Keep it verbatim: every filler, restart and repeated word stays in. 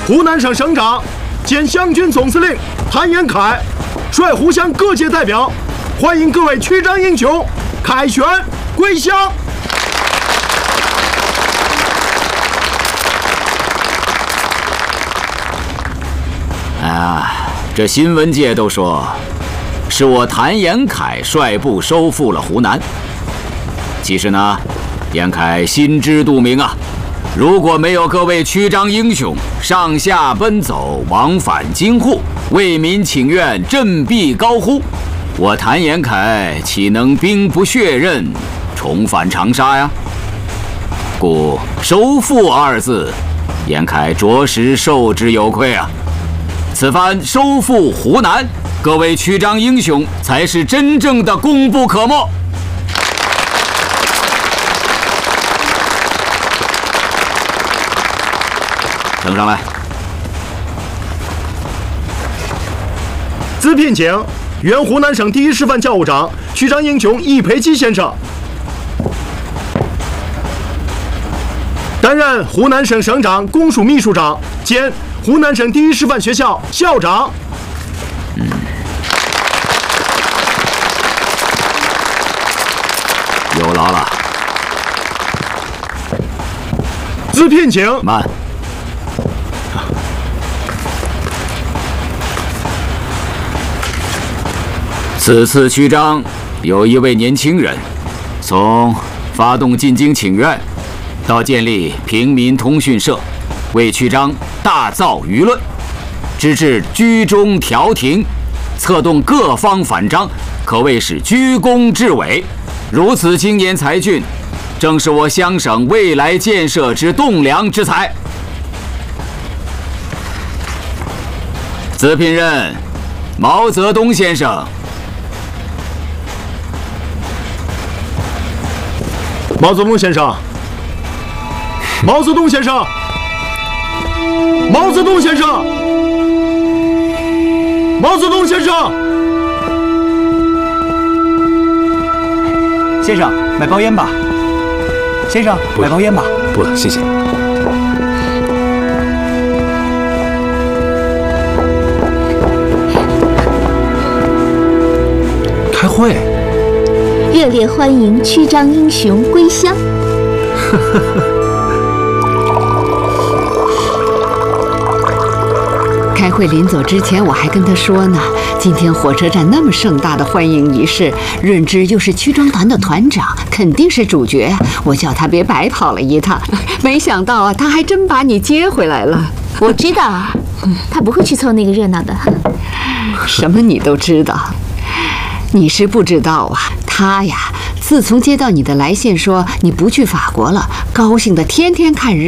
湖南省省长兼湘军总司令谭延闿率湖湘各界代表，欢迎各位曲张英雄凯旋归乡。 啊，这新闻界都说，是我谭延闿率部收复了湖南。其实呢，延闿心知肚明啊。 如果没有各位曲张英雄上下奔走、往返京沪，为民请愿、振臂高呼，我谭延闿岂能兵不血刃，重返长沙呀？故“收复”二字，延闿着实受之有愧啊！此番收复湖南，各位曲张英雄才是真正的功不可没。 呈上来。 兹聘请原湖南省第一师范教务长曲张英雄易培基先生担任湖南省省长公署秘书长兼湖南省第一师范学校校长。 嗯。有劳了。 兹聘请慢。 此次曲张有一位年轻人，从发动进京请愿，到建立平民通讯社，为曲张大造舆论，直至居中调停，策动各方反张，可谓是居功至伟。如此青年才俊，正是我湘省未来建设之栋梁之才。兹聘任毛泽东先生。 毛泽东先生，毛泽东先生，毛泽东先生，毛泽东先生， 先生，买包烟吧。先生，买包烟吧。 不了，谢谢。开会。 热烈欢迎曲张英雄归乡。 开会临走之前，我还跟他说呢，今天火车站那么盛大的欢迎仪式，润之又是曲张团的团长，肯定是主角呀。我叫他别白跑了一趟，没想到啊，他还真把你接回来了。 我知道，他不会去凑那个热闹的。 什么你都知道，你是不知道啊。 他呀，自从接到你的来信说你不去法国了，高兴的天天看日。